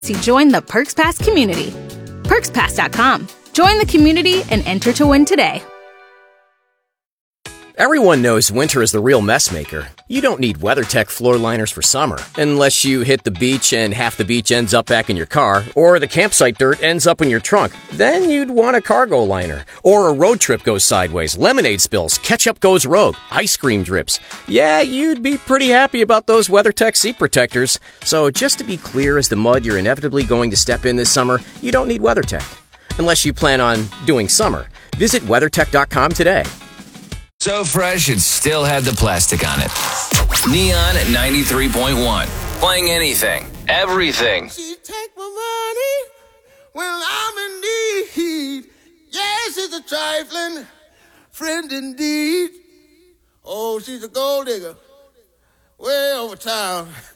to join the Perks Pass community. PerksPass.com. Join the community and enter to win today. Everyone knows winter is the real mess maker. You don't need WeatherTech floor liners for summer, unless you hit the beach and half the beach ends up back in your car, or the campsite dirt ends up in your trunk. Then you'd want a cargo liner. Or a road trip goes sideways, lemonade spills, ketchup goes rogue, ice cream drips. Yeah, you'd be pretty happy about those WeatherTech seat protectors. So just to be clear as the mud you're inevitably going to step in this summer, you don't need WeatherTech. Unless you plan on doing summer. Visit WeatherTech.com today. So fresh, it still had the plastic on it. Neon at 93.1. Playing anything, everything. She take my money when I'm in need. Yes, she's a trifling friend indeed. Oh, she's a gold digger way over town.